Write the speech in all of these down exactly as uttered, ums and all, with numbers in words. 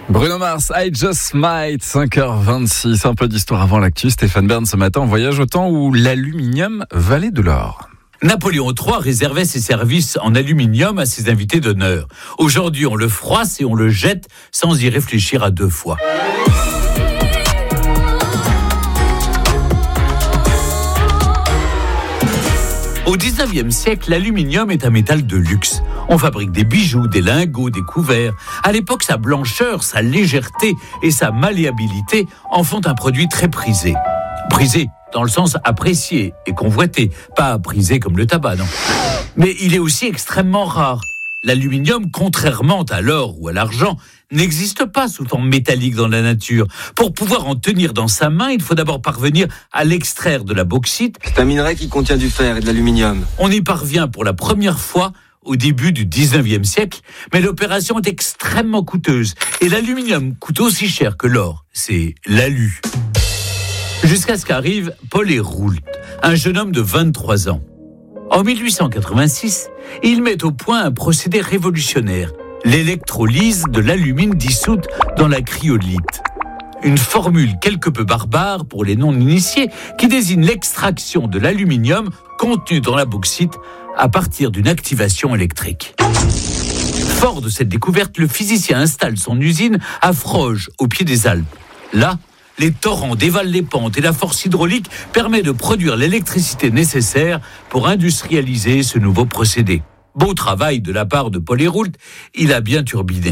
Bruno Mars, I Just Might, cinq heures vingt-six. Un peu d'histoire avant l'actu. Stéphane Bern ce matin en voyage au temps où l'aluminium valait de l'or. Napoléon trois réservait ses services en aluminium à ses invités d'honneur. Aujourd'hui, on le froisse et on le jette sans y réfléchir à deux fois. Au dix-neuvième siècle, l'aluminium est un métal de luxe. On fabrique des bijoux, des lingots, des couverts. À l'époque, sa blancheur, sa légèreté et sa malléabilité en font un produit très prisé. Prisé dans le sens apprécié et convoité, pas prisé comme le tabac, non. Mais il est aussi extrêmement rare. L'aluminium, contrairement à l'or ou à l'argent, n'existe pas sous forme métallique dans la nature. Pour pouvoir en tenir dans sa main, il faut d'abord parvenir à l'extraire de la bauxite. C'est un minerai qui contient du fer et de l'aluminium. On y parvient pour la première fois au début du dix-neuvième siècle, mais l'opération est extrêmement coûteuse. Et l'aluminium coûte aussi cher que l'or. C'est l'alu. Jusqu'à ce qu'arrive Paul Héroult, un jeune homme de vingt-trois ans. En mille huit cent quatre-vingt-six, il met au point un procédé révolutionnaire, l'électrolyse de l'alumine dissoute dans la cryolite. Une formule quelque peu barbare pour les non-initiés qui désigne l'extraction de l'aluminium contenu dans la bauxite à partir d'une activation électrique. Fort de cette découverte, le physicien installe son usine à Froges, au pied des Alpes. Là, les torrents dévalent les pentes et la force hydraulique permet de produire l'électricité nécessaire pour industrialiser ce nouveau procédé. Beau travail de la part de Paul Héroult, il a bien turbiné.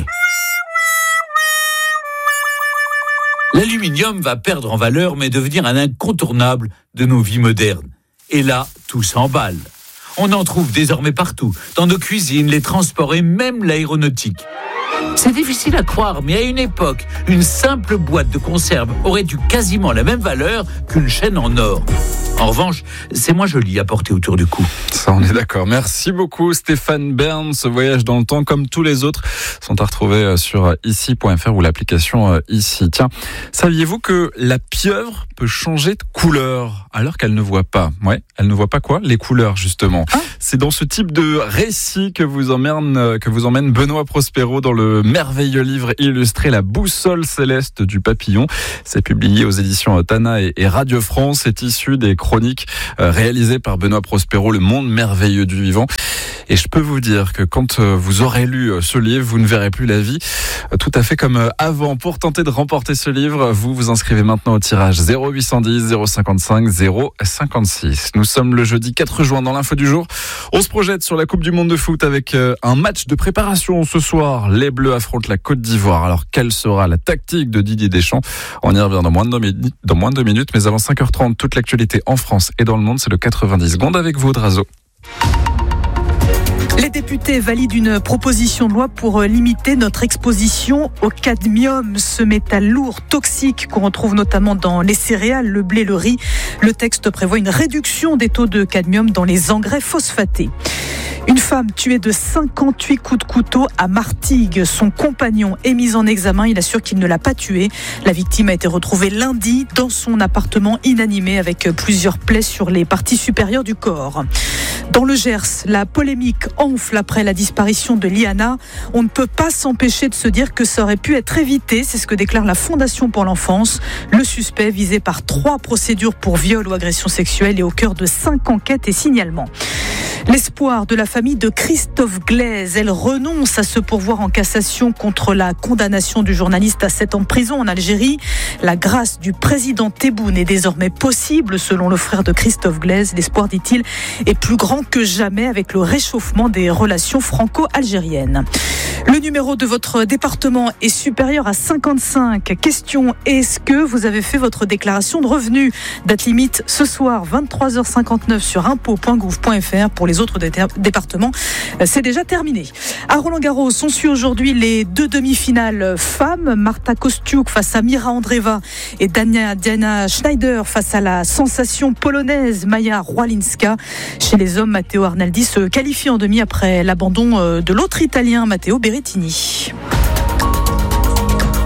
L'aluminium va perdre en valeur mais devenir un incontournable de nos vies modernes. Et là, tout s'emballe. On en trouve désormais partout, dans nos cuisines, les transports et même l'aéronautique. C'est difficile à croire, mais à une époque, une simple boîte de conserve aurait eu quasiment la même valeur qu'une chaîne en or. En revanche, c'est moins joli à porter autour du cou. Ça, on est d'accord. Merci beaucoup Stéphane Bern. Ce voyage dans le temps, comme tous les autres, sont à retrouver sur ici point f r ou l'application Ici. Tiens, saviez-vous que la pieuvre peut changer de couleur alors qu'elle ne voit pas? Ouais, elle ne voit pas quoi? Les couleurs, justement. Ah. C'est dans ce type de récit que vous emmène, que vous emmène Benoît Prospero dans le merveilleux livre illustré La boussole céleste du papillon. C'est publié aux éditions Tana et, et Radio France. C'est issu des chroniques euh, réalisées par Benoît Prospero, Le monde merveilleux du vivant. Et je peux vous dire que quand euh, vous aurez lu euh, ce livre, vous ne verrez plus la vie euh, tout à fait comme euh, avant. Pour tenter de remporter ce livre, vous vous inscrivez maintenant au tirage zéro huit cent dix zéro cinquante-cinq zéro cinquante-six. Nous sommes le jeudi quatre juin dans l'info du jour. On se projette sur la Coupe du Monde de foot avec euh, un match de préparation ce soir. Les Bleus affrontent la Côte d'Ivoire. Alors, quelle sera la tactique de Didier Deschamps? On y revient dans moins de deux minutes, dans moins de deux minutes, mais avant cinq heures trente, toute l'actualité en France et dans le monde, c'est le quatre-vingt-dix secondes avec vous, Drazo. Les députés valident une proposition de loi pour limiter notre exposition au cadmium, ce métal lourd, toxique qu'on retrouve notamment dans les céréales, le blé, le riz. Le texte prévoit une réduction des taux de cadmium dans les engrais phosphatés. Une femme tuée de cinquante-huit coups de couteau à Martigues. Son compagnon est mis en examen. Il assure qu'il ne l'a pas tuée. La victime a été retrouvée lundi dans son appartement inanimé avec plusieurs plaies sur les parties supérieures du corps. Dans le Gers, la polémique enfle après la disparition de Liana. On ne peut pas s'empêcher de se dire que ça aurait pu être évité. C'est ce que déclare la Fondation pour l'enfance. Le suspect visé par trois procédures pour viol ou agression sexuelle est au cœur de cinq enquêtes et signalements. L'espoir de la famille de Christophe Glaise, elle renonce à se pourvoir en cassation contre la condamnation du journaliste à sept ans de prison en Algérie. La grâce du président Tebboune est désormais possible, selon le frère de Christophe Glaise. L'espoir, dit-il, est plus grand que jamais avec le réchauffement des relations franco-algériennes. Le numéro de votre département est supérieur à cinquante-cinq. Question, est-ce que vous avez fait votre déclaration de revenus? Date limite ce soir, vingt-trois heures cinquante-neuf sur impôts point gouv point f r. Pour les autres dé- départements, c'est déjà terminé. À Roland-Garros, on suit aujourd'hui les deux demi-finales femmes. Marta Kostiuk face à Mira Andreeva et Dania, Diana Schneider face à la sensation polonaise Maja Rołańska. Chez les hommes, Matteo Arnaldi se qualifie en demi après l'abandon de l'autre italien Matteo Berrettini.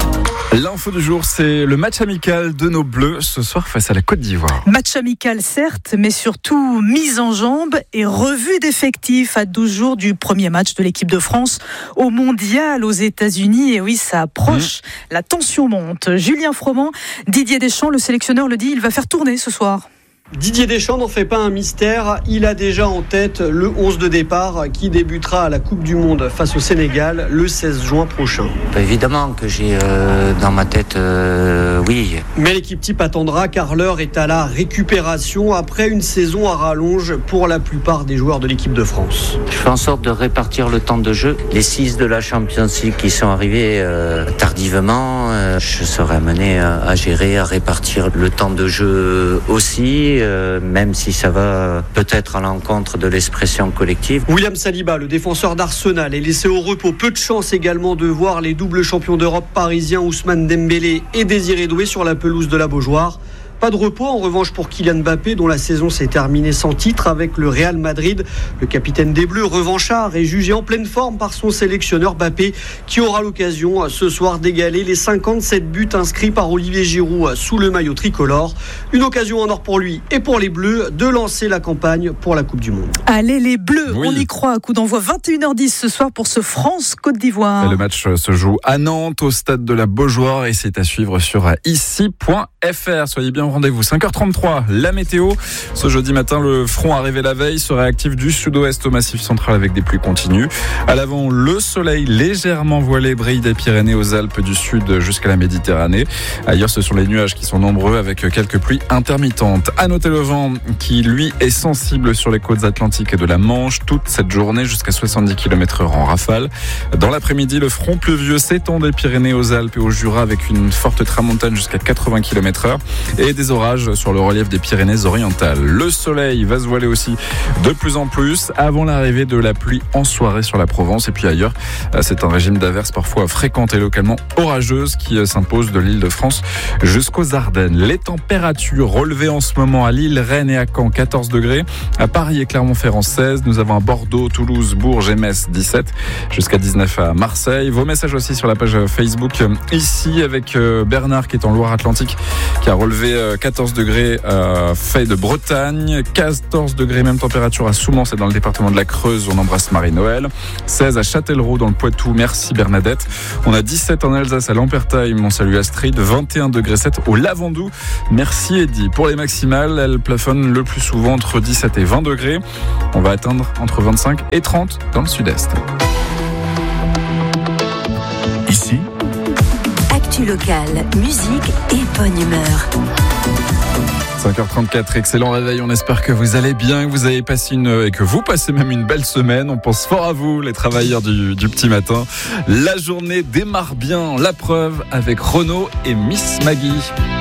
L'info du jour, c'est le match amical de nos Bleus ce soir face à la Côte d'Ivoire. Match amical certes, mais surtout mise en jambe et revue d'effectifs à douze jours du premier match de l'équipe de France au Mondial aux États-Unis. Et oui, ça approche, mmh. la tension monte. Julien Froment, Didier Deschamps, le sélectionneur le dit, il va faire tourner ce soir. Didier Deschamps n'en fait pas un mystère, il a déjà en tête le onze de départ qui débutera à la Coupe du Monde face au Sénégal le seize juin prochain. Évidemment que j'ai euh, dans ma tête, euh, oui. Mais l'équipe type attendra car l'heure est à la récupération après une saison à rallonge pour la plupart des joueurs de l'équipe de France. Je fais en sorte de répartir le temps de jeu. Les six de la Champions League qui sont arrivés euh, tardivement, euh, je serai amené à, à gérer, à répartir le temps de jeu aussi. Euh, même si ça va peut-être à l'encontre de l'expression collective. William Saliba, le défenseur d'Arsenal, est laissé au repos. Peu de chance également de voir les doubles champions d'Europe parisiens Ousmane Dembélé et Désiré Doué sur la pelouse de la Beaujoire. Pas de repos en revanche pour Kylian Mbappé dont la saison s'est terminée sans titre avec le Real Madrid. Le capitaine des Bleus, revanchard, est jugé en pleine forme par son sélectionneur Mbappé qui aura l'occasion ce soir d'égaler les cinquante-sept buts inscrits par Olivier Giroud sous le maillot tricolore. Une occasion en or pour lui et pour les Bleus de lancer la campagne pour la Coupe du Monde. Allez les Bleus, oui. on y croit. Coup d'envoi vingt et une heures dix ce soir pour ce France-Côte d'Ivoire. Et le match se joue à Nantes au stade de la Beaujoire et c'est à suivre sur ici point f r. Soyez bien au rendez-vous. cinq heures trente-trois, la météo. Ce jeudi matin, le front arrivé la veille sera actif du sud-ouest au massif central avec des pluies continues. À l'avant, le soleil légèrement voilé brille des Pyrénées aux Alpes du Sud jusqu'à la Méditerranée. Ailleurs, ce sont les nuages qui sont nombreux avec quelques pluies intermittentes. À noter le vent qui, lui, est sensible sur les côtes atlantiques et de la Manche toute cette journée jusqu'à soixante-dix kilomètres heure en rafale. Dans l'après-midi, le front pluvieux s'étend des Pyrénées aux Alpes et au Jura avec une forte tramontane jusqu'à quatre-vingts kilomètres heure et des orages sur le relief des Pyrénées-Orientales. Le soleil va se voiler aussi de plus en plus avant l'arrivée de la pluie en soirée sur la Provence et puis ailleurs. C'est un régime d'averses parfois fréquentes et localement orageuses qui s'impose de l'Île-de-France jusqu'aux Ardennes. Les températures relevées en ce moment à Lille, Rennes et à Caen, quatorze degrés. À Paris et Clermont-Ferrand, seize. Nous avons à Bordeaux, Toulouse, Bourges et Metz, dix-sept. Jusqu'à dix-neuf à Marseille. Vos messages aussi sur la page Facebook ici avec Bernard qui est en Loire-Atlantique qui a relevé quatorze degrés à Fay de Bretagne, quatorze degrés même température à Soumans, c'est dans le département de la Creuse, on embrasse Marie-Noël, seize à Châtellerault dans le Poitou, merci Bernadette, on a dix-sept en Alsace à Lampertheim, on salue Astrid, vingt et un degrés sept au Lavandou, merci Eddy. Pour les maximales, elles plafonnent le plus souvent entre dix-sept et vingt degrés, on va atteindre entre vingt-cinq et trente dans le sud-est. Ici, actu local, musique et bonne humeur. cinq heures trente-quatre, excellent réveil, on espère que vous allez bien, que vous avez passé une, et que vous passez même une belle semaine. On pense fort à vous, les travailleurs du, du petit matin. La journée démarre bien, la preuve avec Renaud et Miss Maggie.